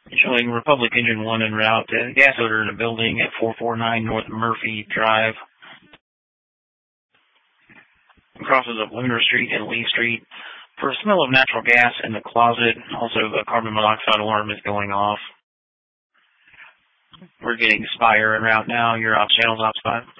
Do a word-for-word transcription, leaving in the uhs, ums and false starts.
Showing Republic Engine one en route. Uh, gas odor in a building at four forty-nine North Murphy Drive. Crosses up Lunar Street and Lee Street. For a smell of natural gas in the closet. Also, a carbon monoxide alarm is going off. We're getting Spire en route now. You're off channels, Ops five.